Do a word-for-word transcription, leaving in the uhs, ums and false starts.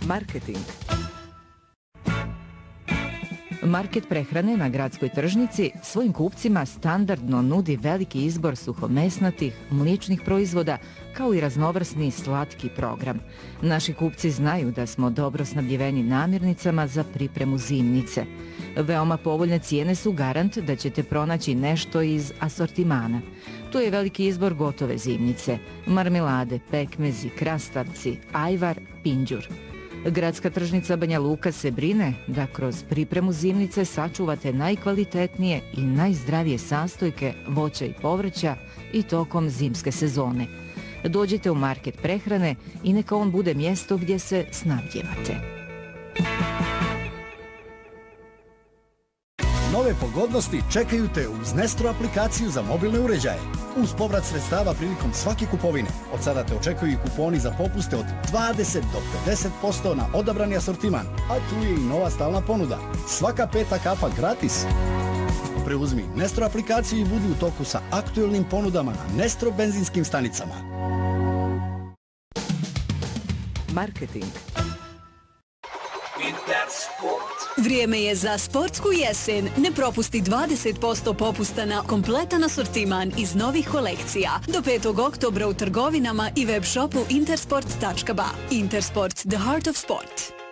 Marketing. Market prehrane na gradskoj tržnici svojim kupcima standardno nudi veliki izbor suhomesnatih, mliječnih proizvoda, kao i raznovrsni slatki program. Naši kupci znaju da smo dobro snabdjeveni namirnicama za pripremu zimnice. Veoma povoljne cijene su garant da ćete pronaći nešto iz asortimana. Tu je veliki izbor gotove zimnice, marmelade, pekmezi, krastavci, ajvar, pinđur. Gradska tržnica Banja Luka se brine da kroz pripremu zimnice sačuvate najkvalitetnije i najzdravije sastojke voća i povrća i tokom zimske sezone. Dođite u market prehrane i neka on bude mjesto gdje se snabdjevate. Nove pogodnosti čekaju te uz Nestro aplikaciju za mobilne uređaje. Uz povrat sredstava prilikom svake kupovine. Od sada te očekuju i kuponi za popuste od dvadeset do pedeset posto na odabrani asortiman. A tu je i nova stalna ponuda. Svaka peta kapa gratis. Preuzmi Nestro aplikaciju i budi u toku sa aktuelnim ponudama na Nestro benzinskim stanicama. Marketing. Vrijeme je za sportsku jesen. Ne propusti dvadeset posto popusta na kompletan asortiman iz novih kolekcija. Do petog oktobra u trgovinama i web shopu intersport tačka ba. Intersport, the heart of sport.